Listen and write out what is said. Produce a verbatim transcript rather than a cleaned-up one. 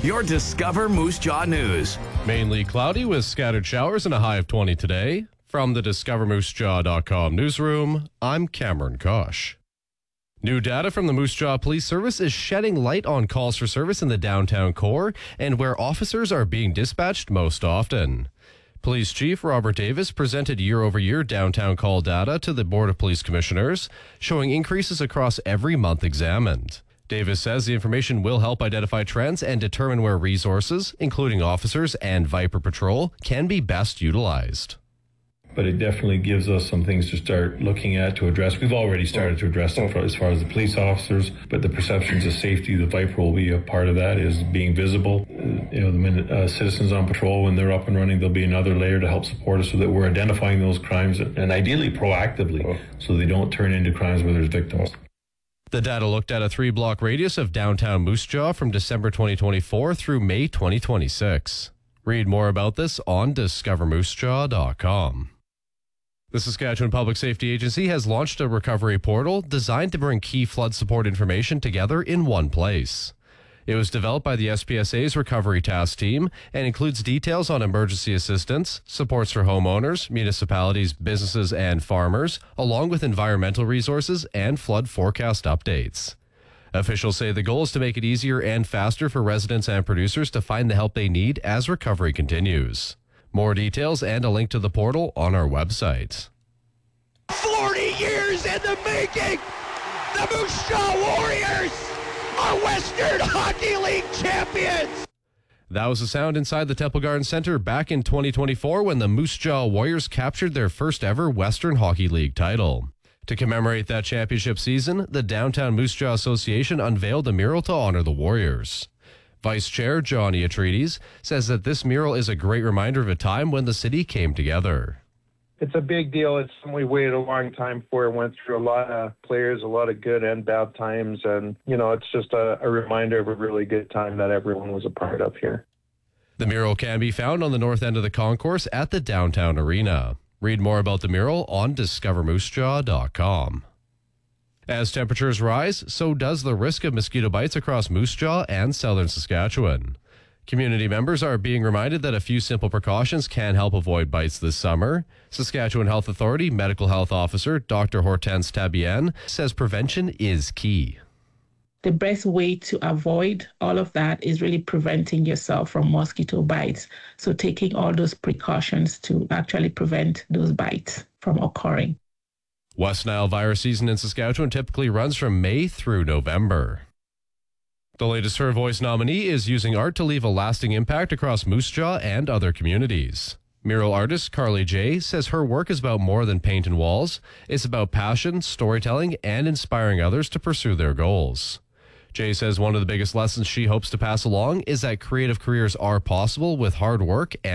your Discover Moose Jaw News. Mainly cloudy with scattered showers and a high of twenty today. From the discover moose jaw dot com newsroom, I'm Cameron Kosh. New data from the Moose Jaw Police Service is shedding light on calls for service in the downtown core and where officers are being dispatched most often. Police Chief Robert Davis presented year-over-year downtown call data to the Board of Police Commissioners, showing increases across every month examined. Davis says the information will help identify trends and determine where resources, including officers and Viper Patrol, can be best utilized. But it definitely gives us some things to start looking at, to address. We've already started to address them as far as the police officers, but the perceptions of safety, the Viper will be a part of that, is being visible. You know, the minute uh, citizens on patrol, when they're up and running, there'll be another layer to help support us so that we're identifying those crimes, and ideally proactively, so they don't turn into crimes where there's victims. The data looked at a three-block radius of downtown Moose Jaw from December twenty twenty-four through May twenty twenty-six. Read more about this on discover moose jaw dot com. The Saskatchewan Public Safety Agency has launched a recovery portal designed to bring key flood support information together in one place. It was developed by the S P S A's Recovery Task Team and includes details on emergency assistance, supports for homeowners, municipalities, businesses, and farmers, along with environmental resources and flood forecast updates. Officials say the goal is to make it easier and faster for residents and producers to find the help they need as recovery continues. More details and a link to the portal on our website. forty years in the making! The Moose Jaw Warriors are Western Hockey League champions! That was the sound inside the Temple Garden Center back in twenty twenty-four when the Moose Jaw Warriors captured their first ever Western Hockey League title. To commemorate that championship season, the Downtown Moose Jaw Association unveiled a mural to honor the Warriors. Vice Chair Johnny Atreides says that this mural is a great reminder of a time when the city came together. It's a big deal. It's something we waited a long time for. Went through a lot of players, a lot of good and bad times. And, you know, it's just a, a reminder of a really good time that everyone was a part of here. The mural can be found on the north end of the concourse at the downtown arena. Read more about the mural on discover moose jaw dot com. As temperatures rise, so does the risk of mosquito bites across Moose Jaw and southern Saskatchewan. Community members are being reminded that a few simple precautions can help avoid bites this summer. Saskatchewan Health Authority Medical Health Officer Doctor Hortense Tabienne says prevention is key. The best way to avoid all of that is really preventing yourself from mosquito bites. So taking all those precautions to actually prevent those bites from occurring. West Nile virus season in Saskatchewan typically runs from May through November. The latest Her Voice nominee is using art to leave a lasting impact across Moose Jaw and other communities. Mural artist Carly J says her work is about more than paint and walls. It's about passion, storytelling, and inspiring others to pursue their goals. J says one of the biggest lessons she hopes to pass along is that creative careers are possible with hard work and